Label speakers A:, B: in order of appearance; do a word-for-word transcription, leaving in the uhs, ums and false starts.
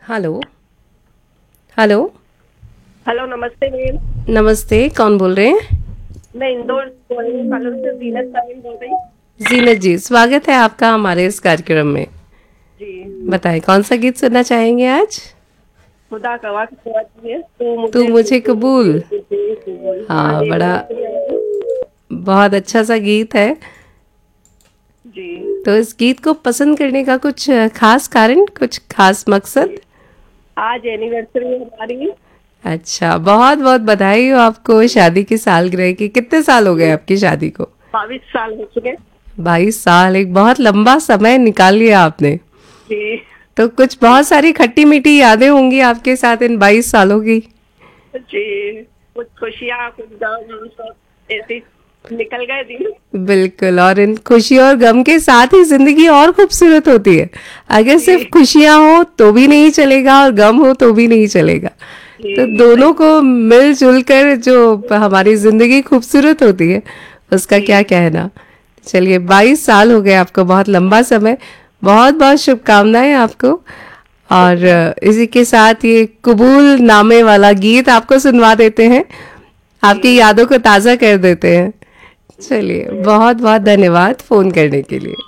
A: Hello. Hello.
B: Hello, नमस्ते ma'am.
A: नमस्ते, कौन बोल रहे हैं?
B: मैं इंदौर कॉलोनी से जीनत साहिल बोल रही।
A: जीनत जी, स्वागत है आपका हमारे इस कार्यक्रम में।
B: जी।
A: बताएं कौन सा गीत सुनना चाहेंगे आज?
B: खुदा का वास्ता है तो
A: तू
B: मुझे
A: मुझे कबूल।
B: कबूल। हाँ
A: हाँ,
B: जी,
A: बड़ा
B: बहुत शुक्रिया।
A: बहुत अच्छा सा गीत है।
B: जी।
A: तो इस गीत को पसंद करने का कुछ खास कारण, कुछ खास मकसद?
B: आज एनिवर्सरी है हमारी।
A: अच्छा, बहुत बहुत बधाई हो आपको शादी की सालगिरह की। कितने साल हो गए आपकी शादी को?
B: बाईस साल हो चुके।
A: बाईस साल, एक बहुत लंबा समय निकाल लिया आपने।
B: जी।
A: तो कुछ बहुत सारी खट्टी मीठी यादें होंगी आपके साथ इन बाईस सालों की।
B: जी, कुछ खुशियाँ कुछ गम सब ऐसे ही निकल गए दिन।
A: बिल्कुल, और इन खुशी और गम के साथ ही जिंदगी और खूबसूरत होती है। अगर सिर्फ
B: जी।
A: खुशियां हो तो भी नहीं चलेगा और गम हो तो भी नहीं चलेगा। तो
B: जी
A: दोनों
B: सही।
A: को मिलजुल कर जो हमारी जिंदगी खूबसूरत होती है उसका क्या
B: जी।
A: कहना। चलिए, बाईस साल हो गए आपको, बहुत लंबा समय। बहुत बहुत शुभकामनाएं आपको। और
B: शुक्रिया।
A: अ, इसी के साथ ये कबूल नामे वाला गीत आपको सुनवा देते हैं। आपकी
B: जी।
A: यादों को ताज़ा कर देते हैं। चलिए, बहुत बहुत धन्यवाद फोन करने के लिए।